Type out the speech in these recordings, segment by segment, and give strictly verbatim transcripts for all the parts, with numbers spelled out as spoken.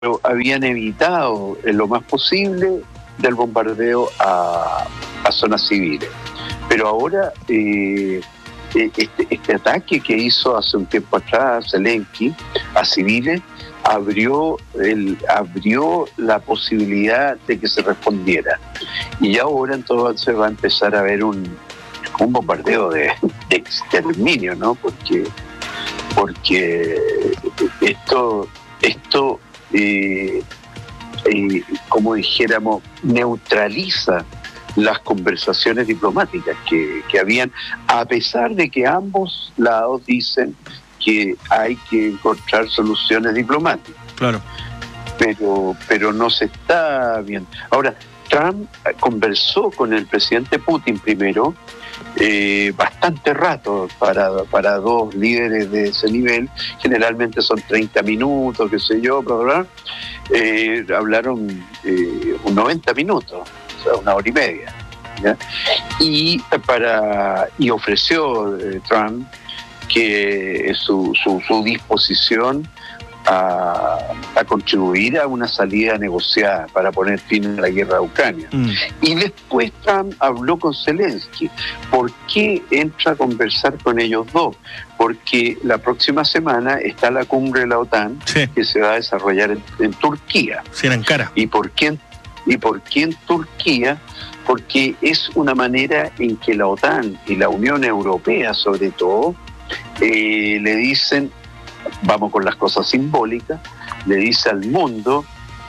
habían evitado en lo más posible del bombardeo a, a zonas civiles. Pero ahora eh, este, este ataque que hizo hace un tiempo atrás Zelensky a civiles abrió, el, abrió la posibilidad de que se respondiera. Y ahora entonces va a empezar a haber un, un bombardeo de, de exterminio, ¿no? Porque, porque esto, esto eh, eh, como dijéramos, neutraliza las conversaciones diplomáticas que, que habían, a pesar de que ambos lados dicen que hay que encontrar soluciones diplomáticas. Claro. Pero, pero no se está viendo. Ahora, Trump conversó con el presidente Putin primero, eh, bastante rato para, para dos líderes de ese nivel, generalmente son treinta minutos, qué sé yo, bla, bla, bla. Eh, hablaron eh, un noventa minutos, o sea, una hora y media, ¿ya? Y, para, y ofreció eh, Trump que su, su, su disposición a, a contribuir a una salida negociada para poner fin a la guerra de Ucrania. Mm. Y después Trump habló con Zelensky. ¿Por qué entra a conversar con ellos dos? Porque la próxima semana está la cumbre de la OTAN, sí, que se va a desarrollar en, en Turquía. Sí, en Ankara. ¿Y por qué, y por qué en Turquía? Porque es una manera en que la OTAN y la Unión Europea, sobre todo, eh, le dicen, vamos con las cosas simbólicas, le dice al mundo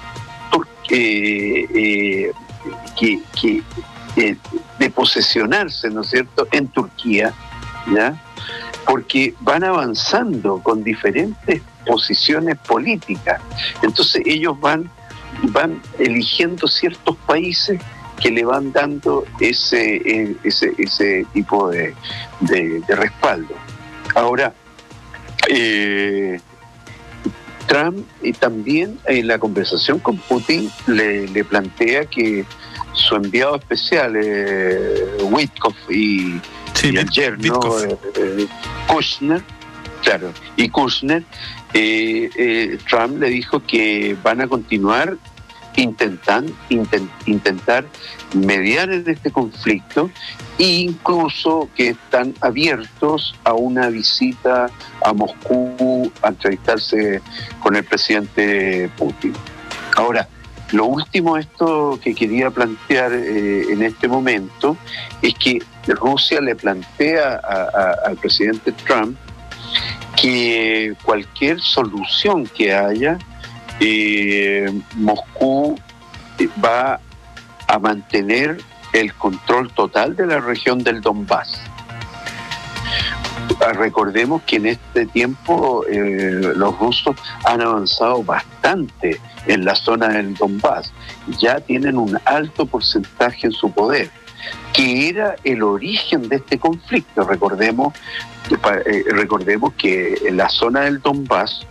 eh, eh, que, que eh, de posesionarse, ¿no es cierto?, en Turquía, ¿ya? Porque van avanzando con diferentes posiciones políticas. Entonces ellos van, van eligiendo ciertos países que le van dando ese, ese, ese tipo de, de, de respaldo. Ahora, eh, Trump y también en la conversación con Putin le, le plantea que su enviado especial, eh, Witkoff y, sí, y el yerno eh, eh, Kushner, claro, y Kushner, eh, eh, Trump le dijo que van a continuar intentan, intent, intentar mediar en este conflicto e incluso que están abiertos a una visita a Moscú a entrevistarse con el presidente Putin. Ahora, lo último esto que quería plantear eh, en este momento es que Rusia le plantea a, a, al presidente Trump que cualquier solución que haya, Eh, Moscú va a mantener el control total de la región del Donbass. Recordemos que en este tiempo eh, los rusos han avanzado bastante en la zona del Donbass. Ya tienen un alto porcentaje en su poder, que era el origen de este conflicto. Recordemos, eh, recordemos que en la zona del Donbass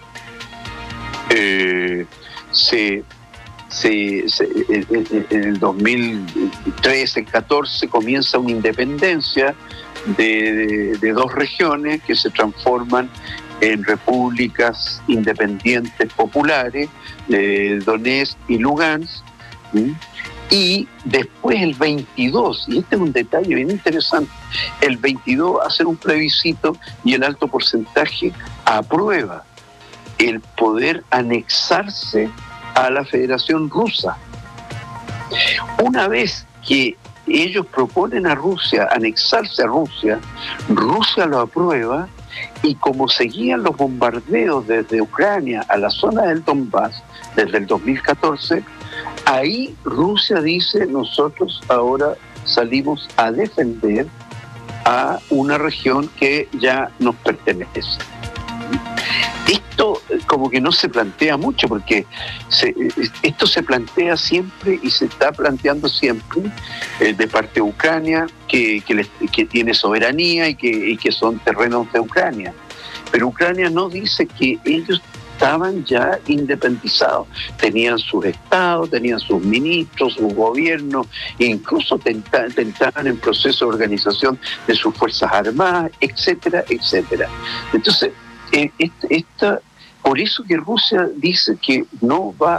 Eh, se, se, se en, en el dos mil trece catorce comienza una independencia de, de, de dos regiones que se transforman en repúblicas independientes populares, de Donetsk y Lugansk, ¿sí? Y después el veintidós, y este es un detalle bien interesante, el veintidós hacen un plebiscito y el alto porcentaje aprueba el poder anexarse a la Federación Rusa. Una vez que ellos proponen a Rusia anexarse a Rusia, Rusia lo aprueba, y como seguían los bombardeos desde Ucrania a la zona del Donbass desde el dos mil catorce, ahí Rusia dice: nosotros ahora salimos a defender a una región que ya nos pertenece. Esto como que no se plantea mucho, porque se, esto se plantea siempre y se está planteando siempre eh, de parte de Ucrania, que, que, les, que tiene soberanía y que, y que son terrenos de Ucrania. Pero Ucrania no dice que ellos estaban ya independizados, tenían sus estados, tenían sus ministros, sus gobiernos, e incluso tentaban, tentaban en proceso de organización de sus fuerzas armadas, etcétera, etcétera. Entonces, esta, Por eso que Rusia dice que no va